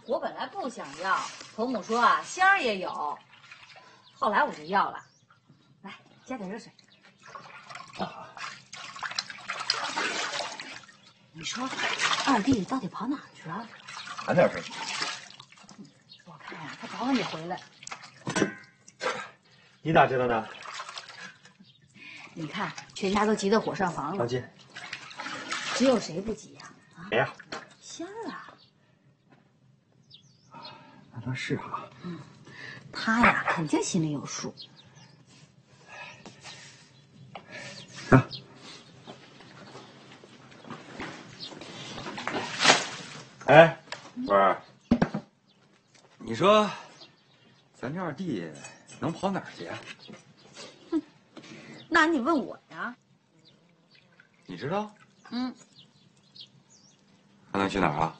我本来不想要，头母说啊，香儿也有，后来我就要了。来，加点热水。你说二弟到底跑哪儿去了？ 谈点事。 我看呀，他早晚得回来。 你咋知道的？ 你看，全家都急得火上房了。 放心。 只有谁不急呀？ 谁呀？ 香儿啊。 那倒是哈。 他呀，肯定心里有数。 啊。哎，不是，你说，咱这二弟能跑哪儿去啊？ 那你问我呀？ 你知道？他能去哪儿啊？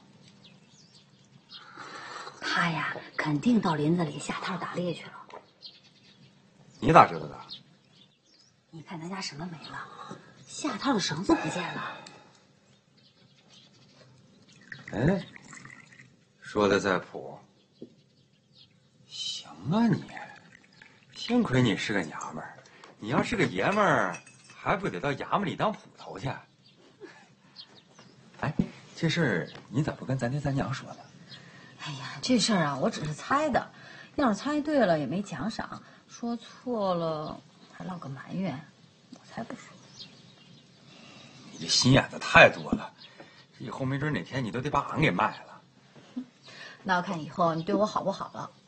他呀，肯定到林子里下套打猎去了。 你咋知道的？ 你看咱家什么没了？下套的绳子不见了。 哎，说的在谱。行啊你，幸亏你是个娘们儿，你要是个爷们儿，还不得到衙门里当捕头去？哎，这事儿你咋不跟咱爹咱娘说呢？ 哎呀，这事儿啊，我只是猜的，要是猜对了也没奖赏，说错了还落个埋怨，我才不说。 你这心眼子太多了，以后没准哪天你都得把俺给卖了。 那要看以后你对我好不好了。